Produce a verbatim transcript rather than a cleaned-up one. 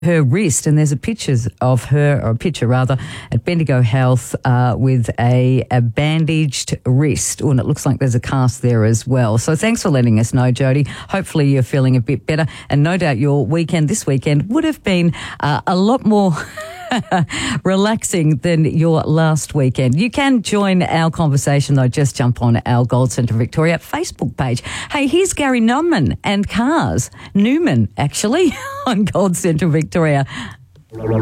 her wrist, and there's a pictures of her, or a picture rather, at Bendigo Health uh, with a, a bandaged wrist. Oh, and it looks like there's a cast there as well. So thanks for letting us know, Jody. Hopefully you're feeling a bit better, and no doubt your weekend this weekend would have been uh, a lot more relaxing than your last weekend. You can join our conversation though. Just jump on our Gold Centre Victoria Facebook page. Hey, here's Gary Numan and Cars Newman actually on Gold Centre Victoria.